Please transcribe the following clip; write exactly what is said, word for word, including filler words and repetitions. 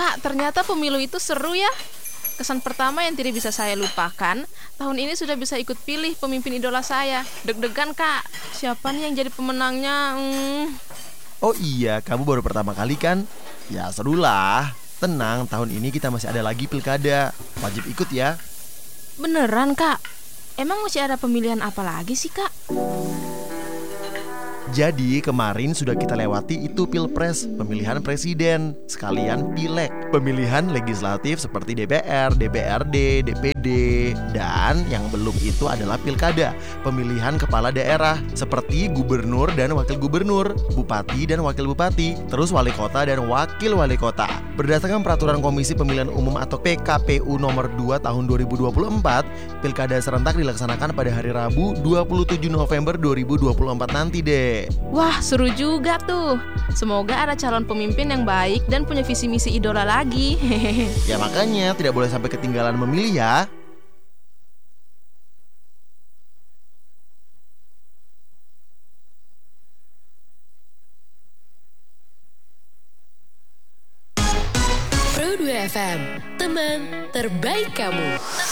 Kak, ternyata pemilu itu seru ya. Kesan pertama yang tidak bisa saya lupakan, tahun ini sudah bisa ikut pilih pemimpin idola saya. Deg-degan, Kak. Siapa nih yang jadi pemenangnya? Hmm. Oh iya, kamu baru pertama kali kan? Ya serulah. Tenang, tahun ini kita masih ada lagi pilkada. Wajib ikut ya. Beneran, Kak? Emang masih ada pemilihan apa lagi sih, Kak? Jadi kemarin sudah kita lewati itu pilpres, pemilihan presiden, sekalian pileg, pemilihan legislatif seperti D P R, D P R D, D P D, dan yang belum itu adalah pilkada, pemilihan kepala daerah seperti gubernur dan wakil gubernur, bupati dan wakil bupati, terus wali kota dan wakil wali kota. Berdasarkan peraturan Komisi Pemilihan Umum atau P K P U nomor dua tahun dua ribu dua puluh empat, pilkada serentak dilaksanakan pada hari Rabu dua puluh tujuh November dua ribu dua puluh empat nanti deh. Wah, seru juga tuh. Semoga ada calon pemimpin yang baik dan punya visi misi idola lagi. Ya makanya tidak boleh sampai ketinggalan memilih ya. Pro dua F M, teman terbaik kamu.